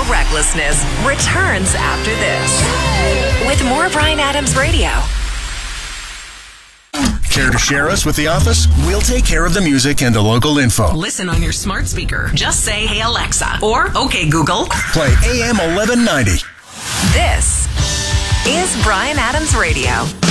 recklessness returns after this. With more Bryan Adams Radio. Care to share us with the office? We'll take care of the music and the local info. Listen on your smart speaker. Just say, "Hey Alexa," or "Okay Google." Play AM 1190. This is Bryan Adams Radio.